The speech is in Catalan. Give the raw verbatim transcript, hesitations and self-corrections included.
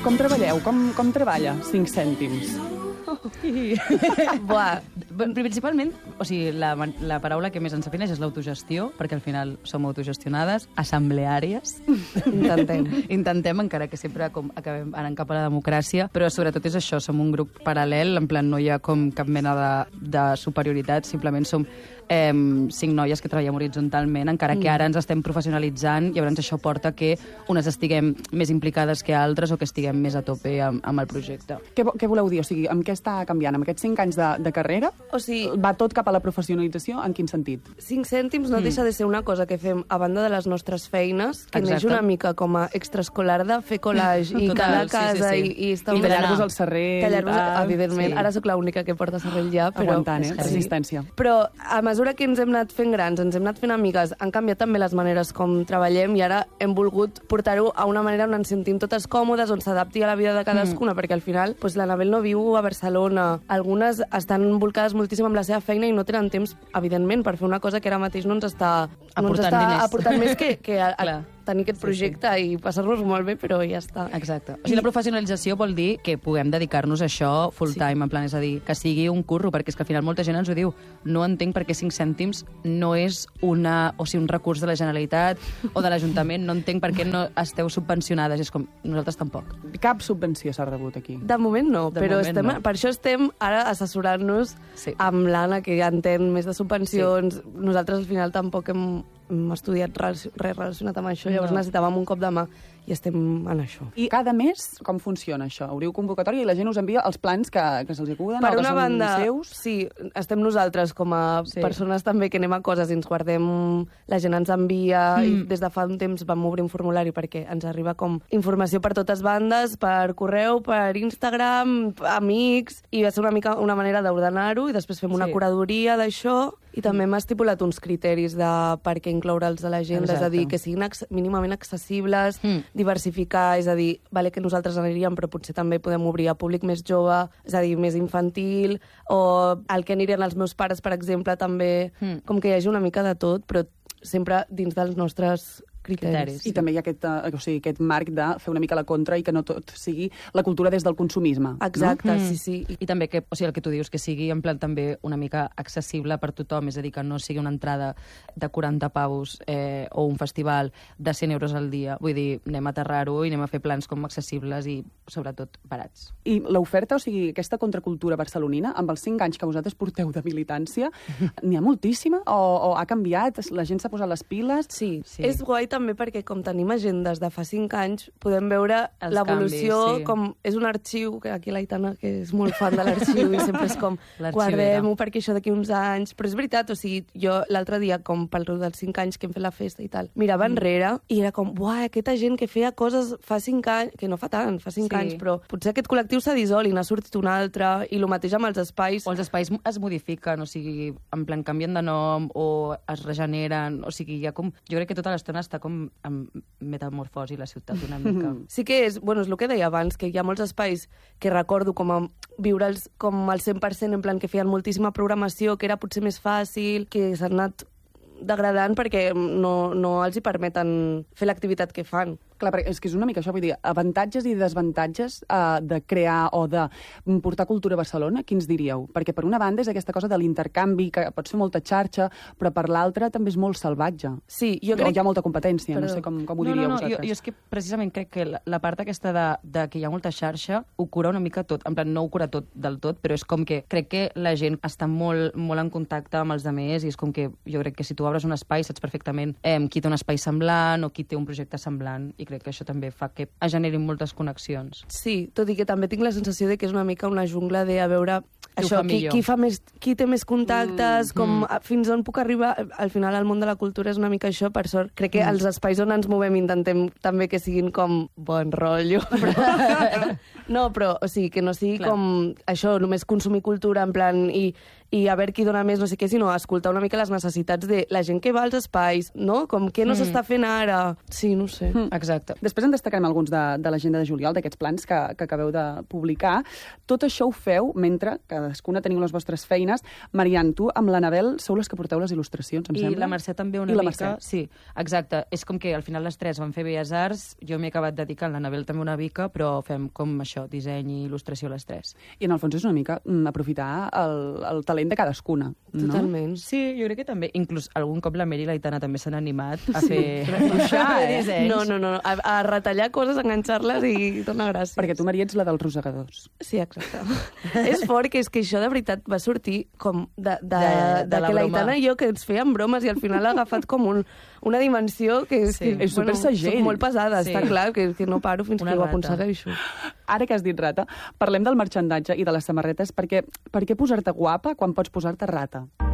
Com treballeu? Com, com treballa cinc cèntims? Buah, principalment, o sigui, la, la paraula que més ens defineix és l'autogestió, perquè al final som autogestionades, assembleàries. Intentem. Intentem, encara que sempre com, acabem anant cap a la democràcia, però sobretot és això, som un grup paral·lel, en plan no hi ha com cap mena de, de superioritat, simplement som eh, cinc noies que treballem horitzontalment, encara que ara ens estem professionalitzant, i llavors això porta que unes estiguem més implicades que altres o que estiguem més a tope amb, amb el projecte. Què, què voleu dir? O sigui, amb què està canviant? Amb aquests cinc anys de, de carrera? O sigui, va tot cap a la professionalització? En quin sentit? cinc cèntims no mm. deixa de ser una cosa que fem a banda de les nostres feines, que Exacte. neix una mica com a extraescolar de fer collage i Total, quedar a casa sí, sí, sí. i, i estar... I tallar-vos el serrell. Tallar-vos, tal. evidentment. Sí. Ara sóc l'única que porta serrell ja, però... Aguantant, eh? Resistència. Però a mesura que ens hem anat fent grans, ens hem anat fent amigues, han canviat també les maneres com treballem i ara hem volgut portar-ho a una manera on ens sentim totes còmodes, on s'adapti a la vida de cadascuna, mm. perquè al final pues, l'Anabel no viu a Barcelona. Algunes estan volcades moltíssim amb la seva feina i no tenen temps, evidentment, per fer una cosa que ara mateix no ens està, no ens està aportant més que, que a, a tenir aquest projecte sí, sí. i passar-nos molt bé, però ja està. Exacte. O sigui, la professionalització vol dir que puguem dedicar-nos a això full time, sí. en plan, és a dir, que sigui un curro, perquè és que al final molta gent ens ho diu. No entenc per què cinc cèntims no és una, o sigui, un recurs de la Generalitat o de l'Ajuntament, no entenc per què no esteu subvencionades, és com, nosaltres tampoc. Cap subvenció s'ha rebut aquí. De moment no, de però moment estem, no. per això estem ara assessorant-nos sí. amb l'Anna, que ja entén més de subvencions. Sí. Nosaltres al final tampoc hem, hem estudiat res relacionat amb això, llavors no. necessitàvem un cop de mà i estem en això. I cada mes com funciona això? Obriu convocatòria i la gent us envia els plans que, que se'ls acuden per o que una són banda, seus? Sí, estem nosaltres com a sí. persones també que anem a coses i ens guardem, la gent ens envia mm. i des de fa un temps vam obrir un formulari perquè ens arriba com informació per totes bandes, per correu, per Instagram, amics, i va ser una mica una manera d'ordenar-ho i després fem una sí. curadoria d'això i també hem estipulat uns criteris de per què incloure'ls a l'agenda, és a dir, que siguin ac mínimament accessibles, mm. diversificar, és a dir, vale que nosaltres aniríem, però potser també podem obrir a públic més jove, és a dir, més infantil, o el que anirien els meus pares, per exemple, també, mm. com que hi hagi una mica de tot, però sempre dins dels nostres criteris. criteris. I sí. també hi ha aquest, uh, o sigui, aquest marc de fer una mica la contra i que no tot sigui la cultura des del consumisme. Exacte, no? mm. sí, sí. I, I també que, o sigui, el que tu dius, que sigui en plan també una mica accessible per tothom, és a dir, que no sigui una entrada de quaranta pavos eh, o un festival de cent euros al dia. Vull dir, anem a aterrar-ho i anem a fer plans com accessibles i, sobretot, barats. I l'oferta, o sigui, aquesta contracultura barcelonina, amb els cinc anys que vosaltres porteu de militància, n'hi ha moltíssima? O, o ha canviat? La gent s'ha posat les piles? Sí, sí. És guai també perquè com tenim agendes de fa cinc anys, podem veure l'evolució, sí. com és un arxiu, que aquí l'Aitana, que és molt fan de l'arxiu, i sempre és com, guardem-ho perquè això d'aquí uns anys... Però és veritat, o sigui, jo l'altre dia, com pel dels cinc anys que hem fet la festa i tal, mirava mm. enrere i era com, buah, aquesta gent que feia coses fa cinc anys, que no fa tant, fa cinc sí. anys, però potser aquest col·lectiu s'ha dissolt i n'ha sortit un altre, i el mateix amb els espais. O els espais es modifiquen, o sigui, en plan canvien de nom o es regeneren, o sigui, hi ha com... Jo crec que tota l'estona està com amb metamorfosi la ciutat una mica. Sí que és, bueno, és el que deia abans, que hi ha molts espais que recordo com a viure'ls com al cent per cent, en plan que feien moltíssima programació, que era potser més fàcil, que s'han anat degradant perquè no, no els hi permeten fer l'activitat que fan. Clar, és que és una mica això, vull dir, avantatges i desavantatges uh, de crear o de portar cultura a Barcelona, quins diríeu? Perquè per una banda és aquesta cosa de l'intercanvi, que pot ser molta xarxa, però per l'altra també és molt salvatge. Sí, jo crec... O hi ha molta competència, Perdó. no sé com, com ho no, diríeu no, no, vosaltres. Jo, jo és que precisament crec que la, la part aquesta de, de que hi ha molta xarxa ho cura una mica tot, en plan no ho cura tot del tot, però és com que crec que la gent està molt, molt en contacte amb els altres i és com que jo crec que si tu obres un espai saps perfectament eh, qui té un espai semblant o qui té un projecte semblant, i crec que això també fa que es generin moltes connexions. Sí, tot i que també tinc la sensació de que és una mica una jungla de a veure això, qui, qui, fa més, qui té més contactes, mm, com mm. fins on puc arribar. Al final el món de la cultura és una mica això, per sort. Crec que mm. els espais on ens movem intentem també que siguin com bon rotllo. Però... no, però, o sigui, que no sigui Clar. com això, només consumir cultura en plan i, i a veure qui dona més, no sé què, sinó escoltar una mica les necessitats de la gent que va als espais, no? Com què no s'està fent ara. Sí, no sé. Mm. Exacte. Després en destacarem alguns de, de l'agenda de juliol, d'aquests plans que, que acabeu de publicar. Tot això ho feu mentre cadascuna teniu les vostres feines. Marian, tu amb l'Anabel sou les que porteu les il·lustracions, em I sembla? la Mercè també una I la mica. Mercè. Sí, exacte. És com que al final les tres van fer Belles Arts, jo m'he acabat dedicant, l'Anabel també una mica, però fem com això, disseny i il·lustració les tres. I en el fons és una mica mm, aprofitar el, el talent de cadascuna, no? Totalment. Sí, jo crec que també. Inclús algun cop la Meri i l'Aitana també s'han animat a fer dibuixar, eh? dissenys. No, no, no, a, a retallar coses, enganxar-les i dona gràcies. Perquè tu, Maria, ets la dels rosegadors. Sí, exacte. És fort que és que això de veritat va sortir com de, de, De- de, de la que broma. l'Aitana i jo que ens fèiem bromes i al final ha agafat com un, una dimensió que és, Sí. que, És supersegell. soc molt pesada, Sí. està clar, que, que no paro fins Una que ho rata. aconsegueixo. Ara que has dit rata, parlem del marxandatge i de les samarretes, perquè per què posar-te guapa quan pots posar-te rata?